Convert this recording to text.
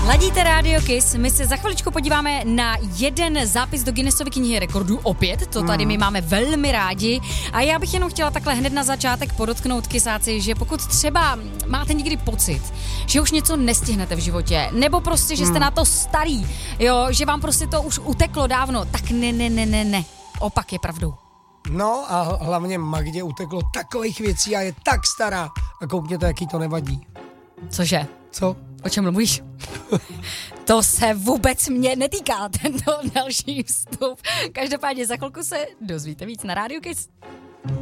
Ladíte Radio Kiss, my se za chviličku podíváme na jeden zápis do Guinnessovy knihy rekordů, opět, to tady my máme velmi rádi a já bych jenom chtěla takhle hned na začátek podotknout kysáci, že pokud třeba máte někdy pocit, že už něco nestihnete v životě, nebo prostě, že jste na to starý, jo, že vám prostě to už uteklo dávno, tak ne, opak je pravdou. No a hlavně Magdě uteklo takových věcí a je tak stará a koukněte, jaký to nevadí. Cože? Co? O čem mluvíš? To se vůbec mě netýká, tento další vstup. Každopádně za chvilku se dozvíte víc na Radio Kiss.